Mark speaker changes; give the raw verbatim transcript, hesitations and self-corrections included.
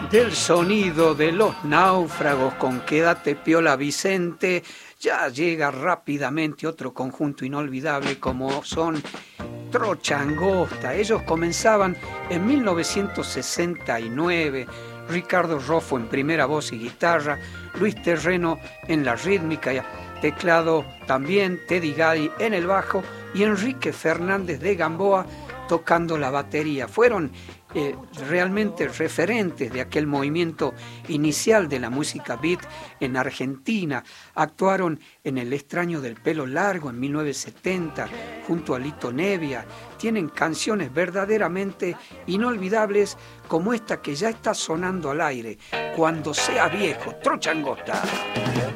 Speaker 1: Del sonido de los náufragos con Quédate Piola Vicente, ya llega rápidamente otro conjunto inolvidable como son Trocha Angosta. Ellos comenzaban en mil novecientos sesenta y nueve, Ricardo Roffo en primera voz y guitarra, Luis Terreno en la rítmica, teclado también, Teddy Gay en el bajo y Enrique Fernández de Gamboa tocando la batería. Fueron eh, realmente referentes de aquel movimiento inicial de la música beat en Argentina. Actuaron en El extraño del pelo largo en mil novecientos setenta junto a Lito Nevia. Tienen canciones verdaderamente inolvidables como esta que ya está sonando al aire, Cuando sea viejo, Trocha Angosta.